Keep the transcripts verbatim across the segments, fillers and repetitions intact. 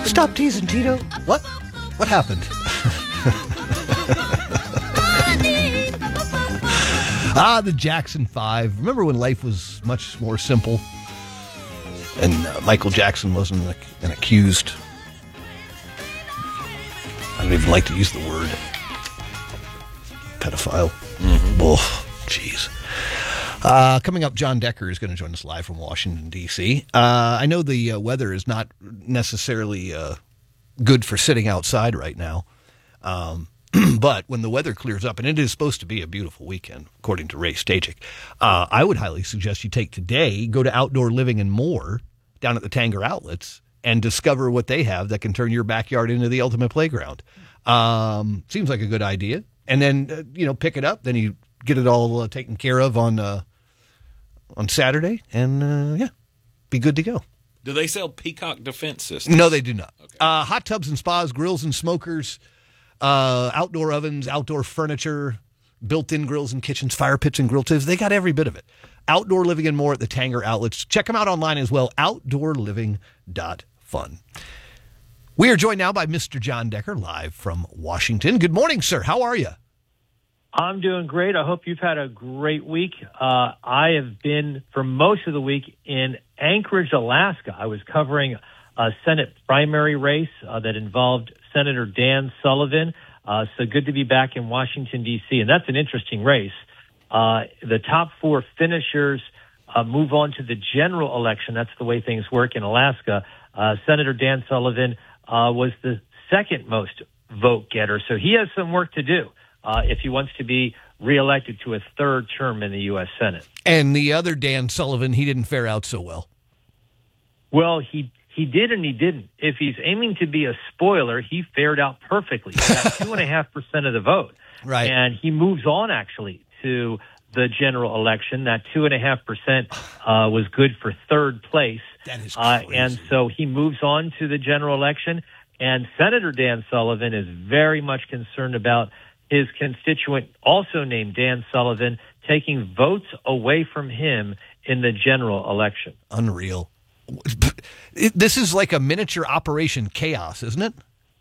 Stop teasing, Tito. What? What happened? ah, the Jackson Five. Remember when life was much more simple? And uh, Michael Jackson wasn't an, an accused. I don't even like to use the word pedophile. Mm-hmm. Oh, jeez. Uh, coming up, John Decker is going to join us live from Washington, D C Uh, I know the uh, weather is not necessarily uh, good for sitting outside right now. Um, but when the weather clears up, and it is supposed to be a beautiful weekend, according to Ray Stajic, uh, I would highly suggest you take today, go to Outdoor Living and More down at the Tanger Outlets and discover what they have that can turn your backyard into the ultimate playground. Um, seems like a good idea. And then, uh, you know, pick it up. Then you get it all uh, taken care of on uh, on Saturday. And, uh, yeah, be good to go. Do they sell Peacock defense systems? No, they do not. Okay. Uh, hot tubs and spas, grills and smokers, uh, outdoor ovens, outdoor furniture, built-in grills and kitchens, fire pits and grill tips. They got every bit of it. Outdoor Living and More at the Tanger Outlets. Check them out online as well, outdoor living dot fun. We are joined now by Mister John Decker, live from Washington. Good morning, sir. How are you? I'm doing great. I hope you've had a great week. Uh, I have been, for most of the week, in Anchorage, Alaska. I was covering a Senate primary race uh, that involved Senator Dan Sullivan. Uh, so good to be back in Washington, D C And that's an interesting race. Uh, the top four finishers uh, move on to the general election. That's the way things work in Alaska. Uh, Senator Dan Sullivan uh, was the second most vote getter. So he has some work to do uh, if he wants to be reelected to a third term in the U S Senate. And the other Dan Sullivan, he didn't fare out so well. Well, he he did and he didn't. If he's aiming to be a spoiler, he fared out perfectly. He got two and a half percent of the vote. Right. And he moves on, actually, to the general election. That two and a half percent uh, was good for third place. That is uh, crazy. And so he moves on to the general election. And Senator Dan Sullivan is very much concerned about his constituent, also named Dan Sullivan, taking votes away from him in the general election. Unreal. This is like a miniature Operation Chaos, isn't it?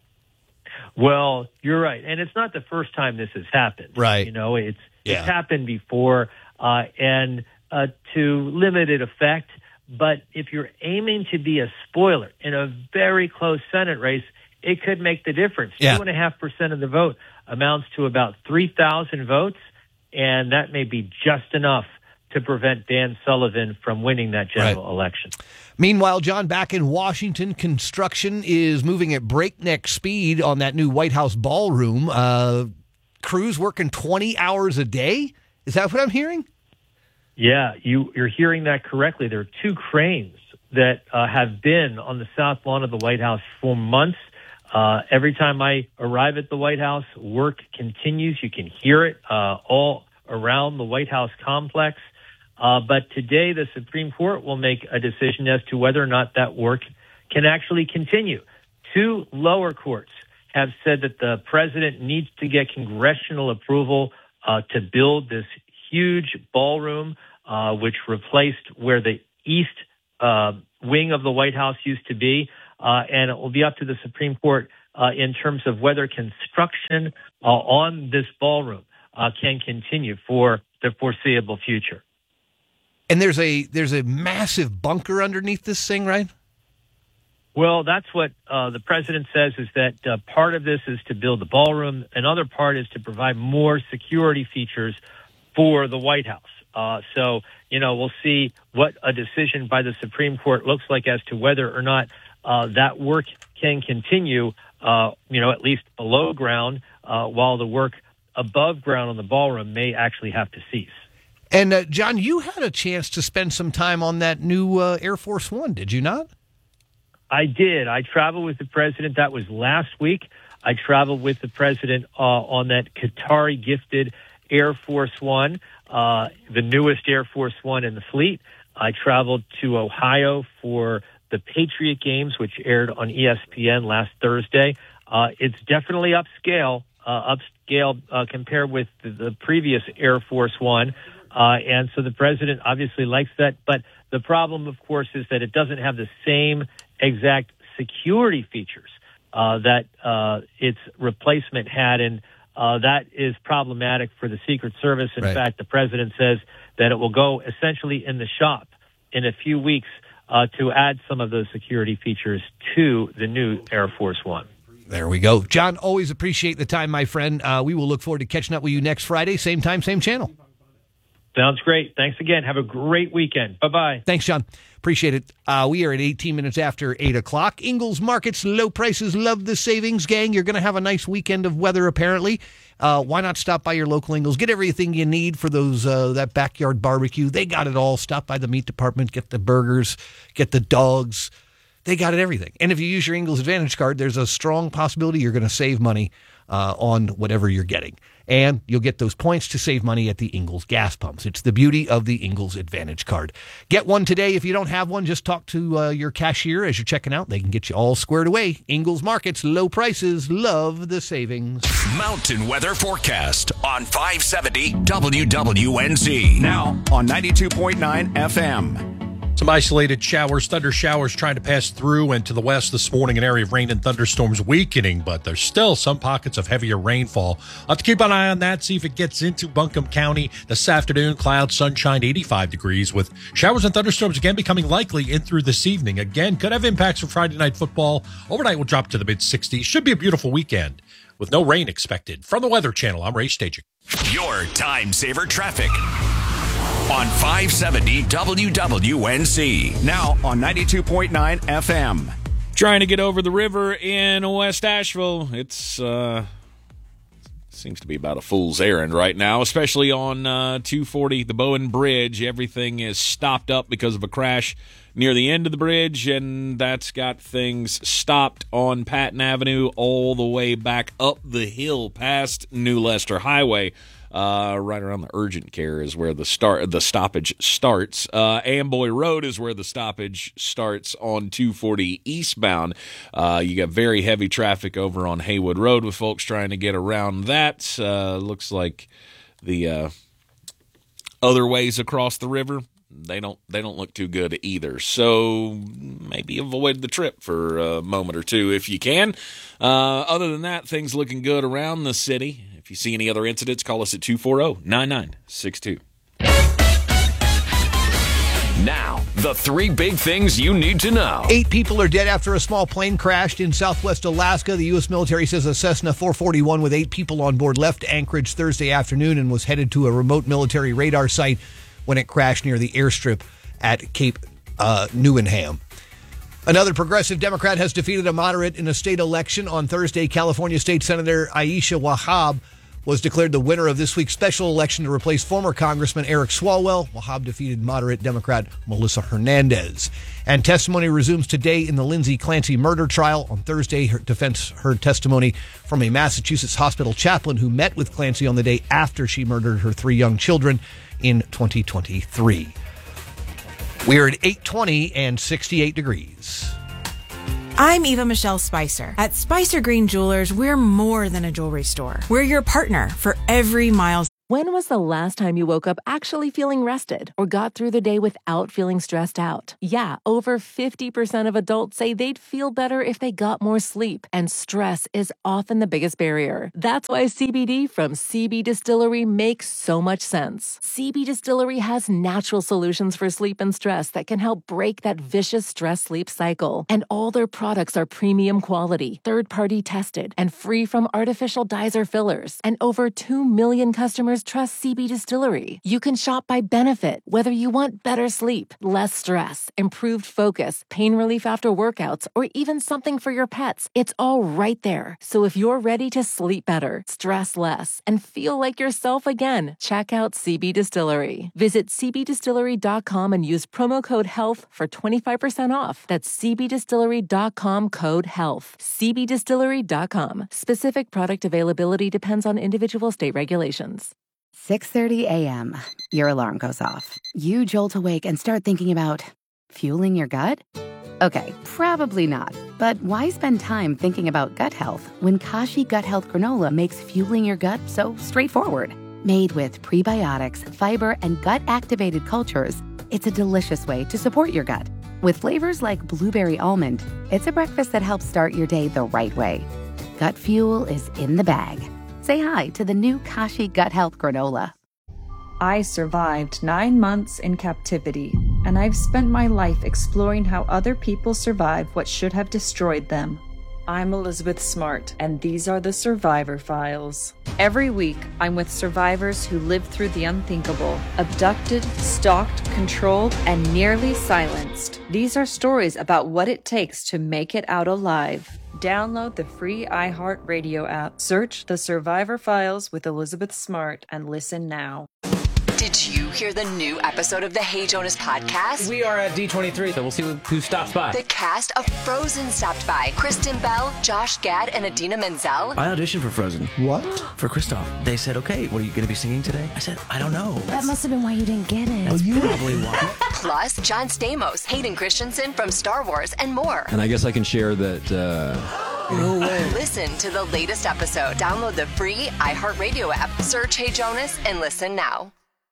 Well, you're right. And it's not the first time this has happened. Right. You know, it's, Yeah. it's happened before uh, and uh, to limited effect. But if you're aiming to be a spoiler in a very close Senate race, it could make the difference. Yeah. Two and a half percent of the vote amounts to about three thousand votes, and that may be just enough to prevent Dan Sullivan from winning that general Right. election. Meanwhile, John, back in Washington, construction is moving at breakneck speed on that new White House ballroom. Uh, crews working twenty hours a day? Is that what I'm hearing? Yeah, you, you're hearing that correctly. There are two cranes that uh, have been on the south lawn of the White House for months. Uh, every time I arrive at the White House, work continues. You can hear it uh, all around the White House complex. Uh, but today, the Supreme Court will make a decision as to whether or not that work can actually continue. Two lower courts have said that the president needs to get congressional approval uh, to build this huge ballroom, uh, which replaced where the east uh, wing of the White House used to be. Uh, and it will be up to the Supreme Court uh, in terms of whether construction uh, on this ballroom uh, can continue for the foreseeable future. And there's a there's a massive bunker underneath this thing, right? Well, that's what uh, the president says, is that uh, part of this is to build the ballroom. Another part is to provide more security features for the White House. Uh, so, you know, we'll see what a decision by the Supreme Court looks like as to whether or not uh, that work can continue, uh, you know, at least below ground, uh, while the work above ground on the ballroom may actually have to cease. And, uh, John, you had a chance to spend some time on that new uh, Air Force One, did you not? I did. I traveled with the president. That was last week. I traveled with the president uh, on that Qatari-gifted Air Force One, uh, the newest Air Force One in the fleet. I traveled to Ohio for the Patriot Games, which aired on E S P N last Thursday. Uh, it's definitely upscale, uh, upscale uh, compared with the, the previous Air Force One. Uh, and so the president obviously likes that. But the problem, of course, is that it doesn't have the same exact security features uh, that uh, its replacement had, and uh, that is problematic for the Secret Service. In right. fact, the president says that it will go essentially in the shop in a few weeks uh, to add some of those security features to the new Air Force One. There we go. John, always appreciate the time, my friend. Uh, we will look forward to catching up with you next Friday, same time, same channel. Sounds great. Thanks again. Have a great weekend. Bye-bye. Thanks, John. Appreciate it. Uh, we are at eighteen minutes after eight o'clock. Ingles Markets, low prices, love the savings, gang. You're going to have a nice weekend of weather, apparently. Uh, why not stop by your local Ingles? Get everything you need for those uh, that backyard barbecue. They got it all. Stop by the meat department, get the burgers, get the dogs. They got it everything. And if you use your Ingles Advantage card, there's a strong possibility you're going to save money uh, on whatever you're getting. And you'll get those points to save money at the Ingles gas pumps. It's the beauty of the Ingles Advantage card. Get one today. If you don't have one, just talk to uh, your cashier as you're checking out. They can get you all squared away. Ingles Markets, low prices, love the savings. Mountain weather forecast on five seventy W W N Z. Now on ninety-two point nine F M. Some isolated showers, thunder showers trying to pass through and to the west this morning. An area of rain and thunderstorms weakening, but there's still some pockets of heavier rainfall. I'll have to keep an eye on that, see if it gets into Buncombe County this afternoon. Clouds, sunshine, eighty-five degrees, with showers and thunderstorms again becoming likely in through this evening. Again, could have impacts for Friday night football. Overnight will drop to the mid-sixties. Should be a beautiful weekend with no rain expected. From the Weather Channel, I'm Ray Stajic. Your time saver traffic on five seventy W W N Z. Now on ninety-two point nine F M. Trying to get over the river in West Asheville. It's uh, seems to be about a fool's errand right now, especially on uh, two forty, the Bowen Bridge. Everything is stopped up because of a crash near the end of the bridge, and that's got things stopped on Patton Avenue all the way back up the hill past New Leicester Highway. Uh, right around the urgent care is where the start the stoppage starts. Uh, Amboy Road is where the stoppage starts on two forty eastbound. Uh, you got very heavy traffic over on Haywood Road with folks trying to get around that. Uh, looks like the uh, other ways across the river, they don't they don't look too good either. So maybe avoid the trip for a moment or two if you can. Uh, other than that, things looking good around the city. If you see any other incidents, call us at two four zero, nine nine six two. Now, the three big things you need to know. Eight people are dead after a small plane crashed in southwest Alaska. The U S military says a Cessna four forty-one with eight people on board left Anchorage Thursday afternoon and was headed to a remote military radar site when it crashed near the airstrip at Cape uh, Newenham. Another progressive Democrat has defeated a moderate in a state election. On Thursday, California State Senator Aisha Wahab was declared the winner of this week's special election to replace former Congressman Eric Swalwell. Wahab defeated moderate Democrat Melissa Hernandez. And testimony resumes today in the Lindsay Clancy murder trial. On Thursday, her defense heard testimony from a Massachusetts hospital chaplain who met with Clancy on the day after she murdered her three young children in twenty twenty-three. We're at eight twenty and sixty-eight degrees. I'm Eva Michelle Spicer. At Spicer Green Jewelers, we're more than a jewelry store. We're your partner for every mile. When was the last time you woke up actually feeling rested or got through the day without feeling stressed out? Yeah, over fifty percent of adults say they'd feel better if they got more sleep, and stress is often the biggest barrier. That's why C B D from C B Distillery makes so much sense. C B Distillery has natural solutions for sleep and stress that can help break that vicious stress-sleep cycle. And all their products are premium quality, third-party tested, and free from artificial dyes or fillers. And over two million customers trust C B Distillery. You can shop by benefit, whether you want better sleep, less stress, improved focus, pain relief after workouts, or even something for your pets. It's all right there. So if you're ready to sleep better, stress less, and feel like yourself again, check out C B Distillery. Visit c b distillery dot com and use promo code HEALTH for twenty-five percent off. That's c b distillery dot com code HEALTH. c b distillery dot com. Specific product availability depends on individual state regulations. six thirty a.m. Your alarm goes off. You jolt awake and start thinking about fueling your gut? Okay, probably not. But why spend time thinking about gut health when Kashi Gut Health Granola makes fueling your gut so straightforward? Made with prebiotics, fiber, and gut-activated cultures, it's a delicious way to support your gut With flavors like blueberry almond, it's a breakfast that helps start your day the right way. Gut Fuel is in the bag. Say hi to the new Kashi Gut Health Granola. I survived nine months in captivity, and I've spent my life exploring how other people survived what should have destroyed them. I'm Elizabeth Smart, and these are the Survivor Files. Every week, I'm with survivors who lived through the unthinkable, abducted, stalked, controlled, and nearly silenced. These are stories about what it takes to make it out alive. Download the free iHeartRadio app, search The Survivor Files with Elizabeth Smart, and listen now. Did you hear the new episode of the Hey Jonas podcast? We are at D twenty-three, so we'll see who stops by. The cast of Frozen stopped by. Kristen Bell, Josh Gad, and Adina Menzel. I auditioned for Frozen. What? For Kristoff. They said, okay, what are you going to be singing today? I said, I don't know. That must have been why you didn't get it. That's well, probably why. Plus, John Stamos, Hayden Christensen from Star Wars, and more. And I guess I can share that... Uh... No way. Listen to the latest episode. Download the free iHeartRadio app. Search Hey Jonas and listen now.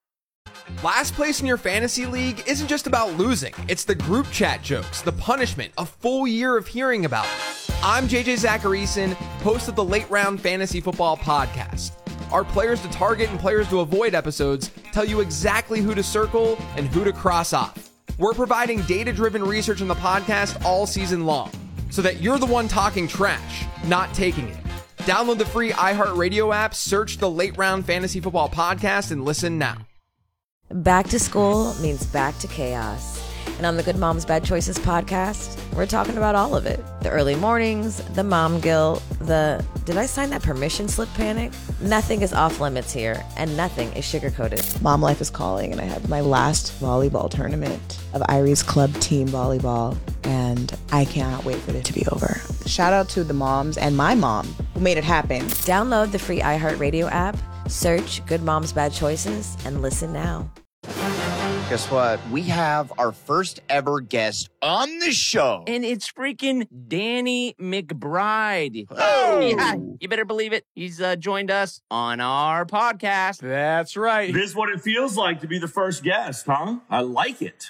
Last place in your fantasy league isn't just about losing. It's the group chat jokes, the punishment, a full year of hearing about it. I'm J J Zacharyson, host of the Late Round Fantasy Football Podcast. Our Players to Target and Players to Avoid episodes tell you exactly who to circle and who to cross off. We're providing data-driven research in the podcast all season long, so that you're the one talking trash, not taking it. Download the free iHeartRadio app, search the Late Round Fantasy Football Podcast, and listen now. Back to school means back to chaos. And on the Good Moms Bad Choices podcast, we're talking about all of it. The early mornings, the mom guilt, the did I sign that permission slip panic? Nothing is off limits here, and nothing is sugar-coated. Mom life is calling, and I have my last volleyball tournament of Irie's club team volleyball, and I cannot wait for it to be over. Shout out to the moms and my mom who made it happen. Download the free iHeartRadio app, search Good Moms Bad Choices, and listen now. Guess what? We have our first ever guest on the show. And it's freaking Danny McBride. Oh! Yeah, you better believe it. He's uh, joined us on our podcast. That's right. This is what it feels like to be the first guest, huh? I like it.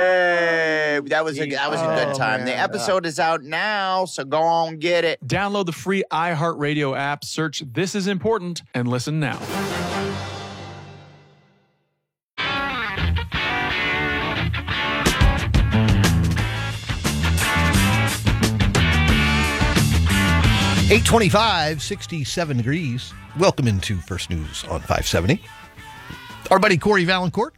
Yay! That was a, that was a good time. Oh, the episode is out now, so go on get it. Download the free iHeartRadio app, search This Is Important, and listen now. eight twenty-five, sixty-seven degrees. Welcome into First News on five seventy. Our buddy Corey Valancourt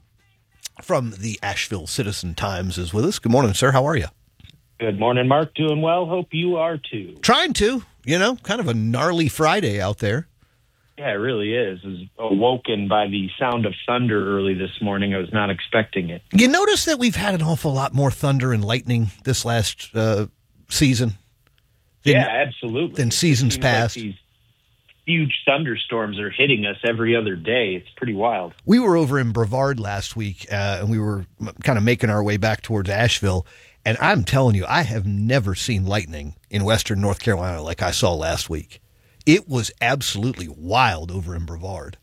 from the Asheville Citizen Times is with us. Good morning, sir. How are you? Good morning, Mark. Doing well. Hope you are too. Trying to. You know, kind of a gnarly Friday out there. Yeah, it really is. I was awoken by the sound of thunder early this morning. I was not expecting it. You notice that we've had an awful lot more thunder and lightning this last uh, season? Than, yeah, absolutely. Than seasons past. Like these huge thunderstorms are hitting us every other day. It's pretty wild. We were over in Brevard last week, uh, and we were kind of making our way back towards Asheville. And I'm telling you, I have never seen lightning in western North Carolina like I saw last week. It was absolutely wild over in Brevard.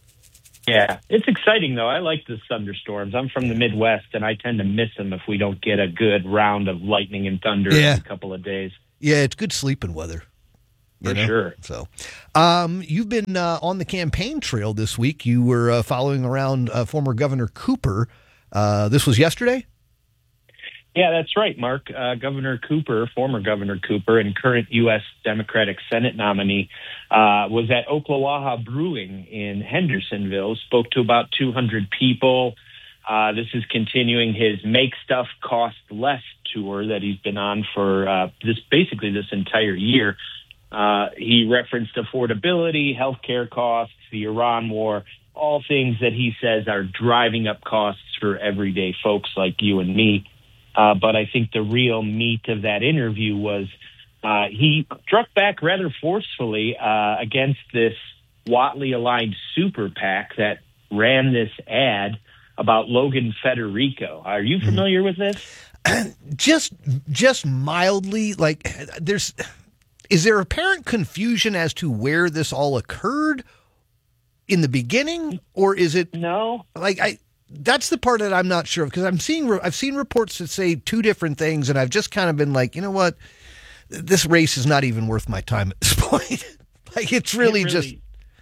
Yeah, it's exciting, though. I like the thunderstorms. I'm from the Midwest, and I tend to miss them if we don't get a good round of lightning and thunder yeah. in a couple of days. Yeah, it's good sleeping weather. For know? sure. So, um, you've been uh, on the campaign trail this week. You were uh, following around uh, former Governor Cooper. Uh, this was yesterday? Yeah, that's right, Mark. Uh, Governor Cooper, former Governor Cooper, and current U S Democratic Senate nominee, uh, was at Oklawaha Brewing in Hendersonville, spoke to about two hundred people. Uh, this is continuing his Make Stuff Cost Less tour that he's been on for uh, this basically this entire year. Uh, he referenced affordability, healthcare costs, the Iran war, all things that he says are driving up costs for everyday folks like you and me. Uh, but I think the real meat of that interview was uh, he struck back rather forcefully uh, against this Whatley-aligned super PAC that ran this ad about Logan Federico. Are you familiar with this? Just, just mildly. Like, there's, is there apparent confusion as to where this all occurred in the beginning, or is it no? Like I, that's the part that I'm not sure of, because I'm seeing I've seen reports that say two different things, and I've just kind of been like, you know what, this race is not even worth my time at this point. Like it's really, it really just.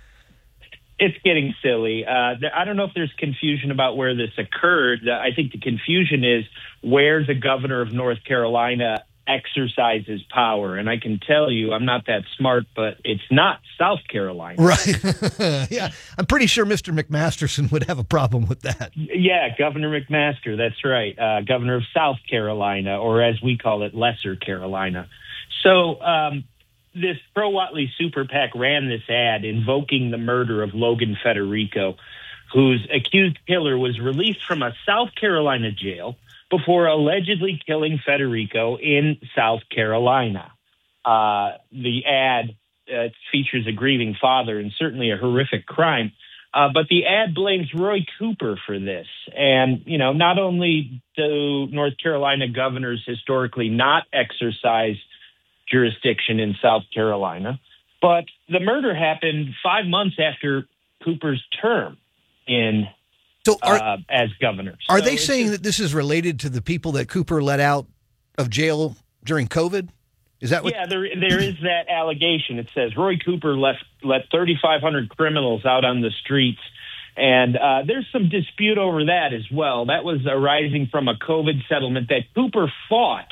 It's getting silly. Uh, I don't know if there's confusion about where this occurred. I think the confusion is where the governor of North Carolina exercises power. And I can tell you, I'm not that smart, but it's not South Carolina. Right. Yeah. I'm pretty sure Mister McMasterson would have a problem with that. Yeah, Governor McMaster. That's right. Uh, governor of South Carolina, or as we call it, Lesser Carolina. So um, this pro-Whatley super PAC ran this ad invoking the murder of Logan Federico, whose accused killer was released from a South Carolina jail before allegedly killing Federico in South Carolina. Uh, the ad uh, features a grieving father and certainly a horrific crime. Uh, but the ad blames Roy Cooper for this. And, you know, not only do North Carolina governors historically not exercise jurisdiction in South Carolina, but the murder happened five months after Cooper's term in So are, uh, as governor. Are So they it's saying just- that this is related to the people that Cooper let out of jail during COVID? Is that what? Yeah, there there is that allegation. It says Roy Cooper left let thirty-five hundred criminals out on the streets, and uh, there's some dispute over that as well. That was arising from a COVID settlement that Cooper fought.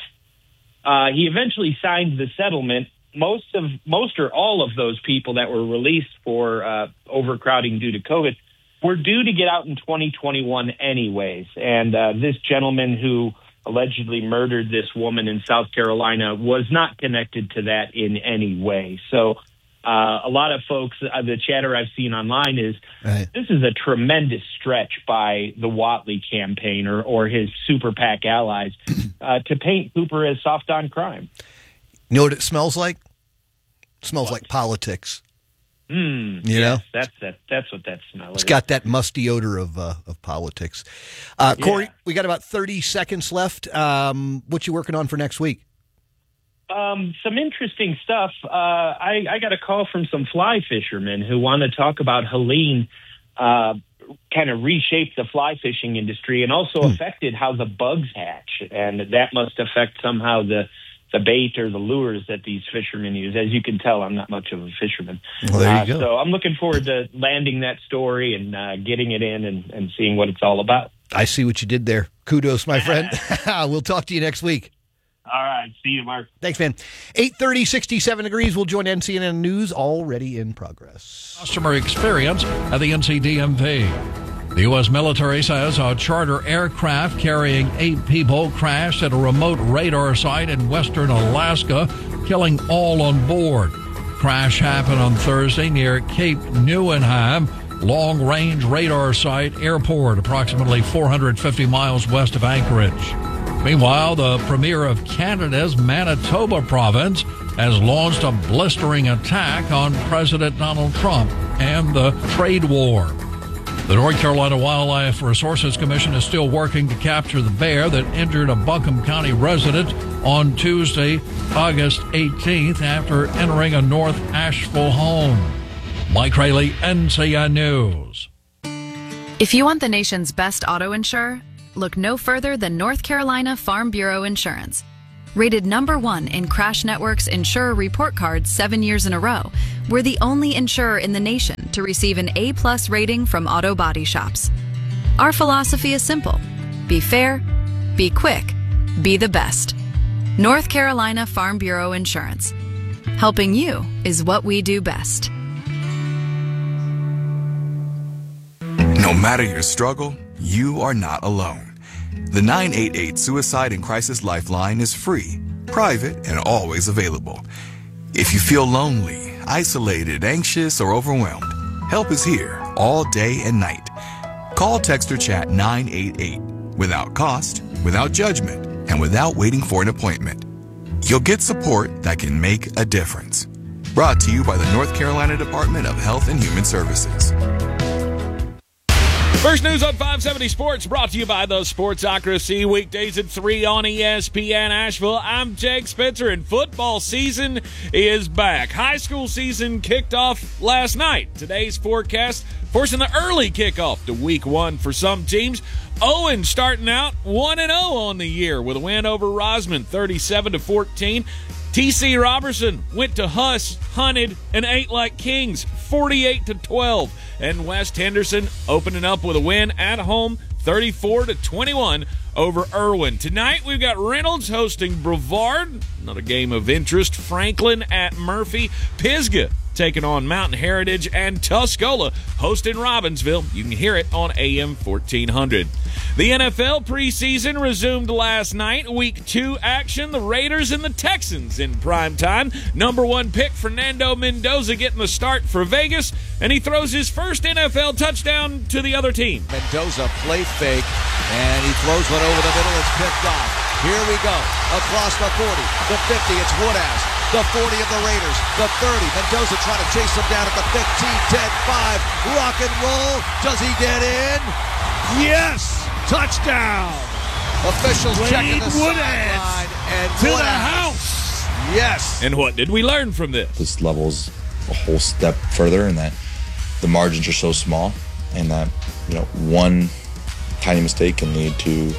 Uh, he eventually signed the settlement. Most of most or all of those people that were released for uh, overcrowding due to COVID were due to get out in twenty twenty-one anyways. And uh, this gentleman who allegedly murdered this woman in South Carolina was not connected to that in any way. So uh, a lot of folks, uh, the chatter I've seen online is Right. this is a tremendous stretch by the Whatley campaign or, or his super PAC allies uh, to paint Cooper as soft on crime. You know what it smells like? It smells like politics. Mm, You yes, know? that's that. That's what that smell It's is. got that musty odor of uh, of politics. Uh, Corey, we got about thirty seconds left. Um, what you working on for next week? Um, some interesting stuff. Uh, I, I got a call from some fly fishermen who want to talk about Helene uh, kind of reshaped the fly fishing industry and also Hmm. affected how the bugs hatch. And that must affect somehow the, the bait or the lures that these fishermen use. As you can tell, I'm not much of a fisherman. Well, there you Uh, go. So I'm looking forward to landing that story and uh, getting it in and, and seeing what it's all about. I see what you did there. Kudos, my friend. We'll talk to you next week. All right. See you, Mark. Thanks, man. eight thirty, sixty-seven degrees. We'll join N C N N News already in progress. Customer experience at the N C D M V. The U S military says a charter aircraft carrying eight people crashed at a remote radar site in western Alaska, killing all on board. Crash happened on Thursday near Cape Neuenheim, long-range radar site airport, approximately four hundred fifty miles west of Anchorage. Meanwhile, the premier of Canada's Manitoba province has launched a blistering attack on President Donald Trump and the trade war. The North Carolina Wildlife Resources Commission is still working to capture the bear that injured a Buncombe County resident on Tuesday, August eighteenth, after entering a North Asheville home. Mike Rayleigh, N C N News. If you want the nation's best auto insurer, look no further than North Carolina Farm Bureau Insurance. Rated number one in Crash Network's Insurer Report Card seven years in a row, we're the only insurer in the nation to receive an A-plus rating from auto body shops. Our philosophy is simple. Be fair, be quick, be the best. North Carolina Farm Bureau Insurance. Helping you is what we do best. No matter your struggle, you are not alone. The nine eight eight Suicide and Crisis Lifeline is free, private, and always available. If you feel lonely, isolated, anxious, or overwhelmed, help is here all day and night. Call, text, or chat nine eight eight without cost, without judgment, and without waiting for an appointment. You'll get support that can make a difference. Brought to you by the North Carolina Department of Health and Human Services. First News on five seventy Sports, brought to you by the Sportsocracy, weekdays at three on E S P N Asheville. I'm Jake Spencer, and football season is back. High school season kicked off last night. Today's forecast, forcing the early kickoff to week one for some teams. Owen starting out one and oh on the year with a win over Rosman, thirty-seven to fourteen. T C Robertson went to Huss, hunted, and ate like kings, forty-eight to twelve. And West Henderson opening up with a win at home, thirty-four to twenty-one over Irwin. Tonight we've got Reynolds hosting Brevard, another game of interest. Franklin at Murphy. Pisgah taking on Mountain Heritage, and Tuscola hosting Robbinsville. You can hear it on A M fourteen hundred. The N F L preseason resumed last night. Week two action, the Raiders and the Texans in prime time. Number one pick Fernando Mendoza getting the start for Vegas, and he throws his first N F L touchdown to the other team. Mendoza play fake, and he throws one over the middle. It's picked off. Here we go. Across the forty, the fifty, it's Woodhouse. The forty of the Raiders, the thirty. Mendoza trying to chase him down at the fifteen, ten, five. Rock and roll. Does he get in? Yes! Touchdown! Officials Wade checking the Woodhouse sideline. And to the Woodhouse. house. Yes! And what did we learn from this? This level's a whole step further in that the margins are so small, and that, you know, one tiny mistake can lead to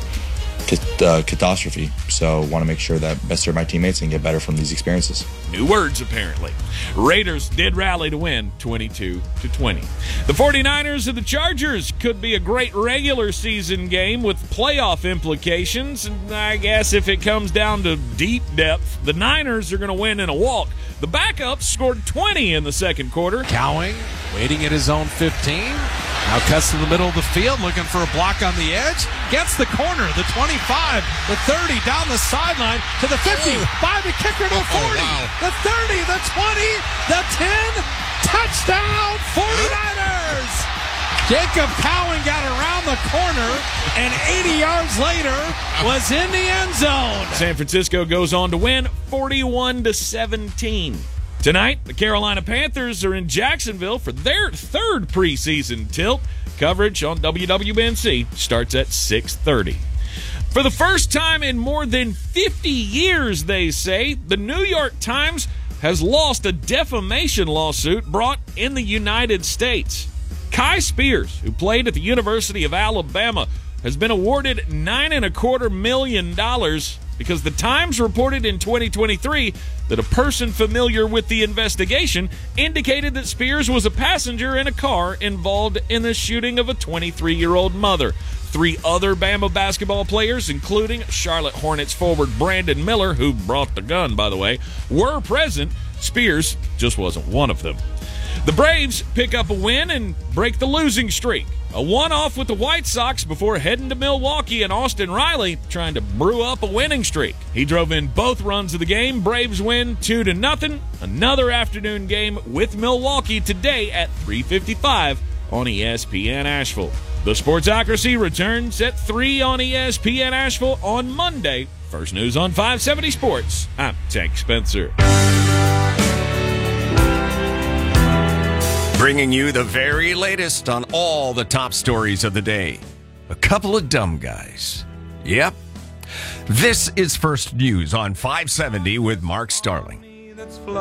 uh, catastrophe. So want to make sure that best serve my teammates and get better from these experiences. New words, apparently. Raiders did rally to win twenty-two to twenty. The forty-niners and the Chargers could be a great regular season game with playoff implications. And I guess if it comes down to deep depth, the Niners are going to win in a walk. The backups scored twenty in the second quarter. Cowing, waiting at his own fifteen. Now cuts to the middle of the field, looking for a block on the edge. Gets the corner, the twenty-five, the thirty, down the sideline to the fifty, by the kicker to the forty, oh, wow. the thirty, the twenty, the ten. Touchdown, forty-niners! Jacob Cowing got around the corner, and eighty yards later was in the end zone. San Francisco goes on to win forty-one to seventeen. Tonight, the Carolina Panthers are in Jacksonville for their third preseason tilt. Coverage on W W N C starts at six thirty. For the first time in more than fifty years, they say, the New York Times has lost a defamation lawsuit brought in the United States. Kai Spears, who played at the University of Alabama, has been awarded nine and a quarter million dollars because the Times reported in twenty twenty-three that a person familiar with the investigation indicated that Spears was a passenger in a car involved in the shooting of a twenty-three-year-old mother. Three other Bama basketball players, including Charlotte Hornets forward Brandon Miller, who brought the gun, by the way, were present. Spears just wasn't one of them. The Braves pick up a win and break the losing streak. A one-off with the White Sox before heading to Milwaukee, and Austin Riley trying to brew up a winning streak. He drove in both runs of the game. Braves win two to nothing. Another afternoon game with Milwaukee today at three fifty-five on E S P N Asheville. The Sportsocracy returns at three on E S P N Asheville on Monday. First news on five seventy Sports. I'm Tank Spencer. Bringing you the very latest on all the top stories of the day. A couple of dumb guys. Yep. This is First News on five seventy with Mark Starling.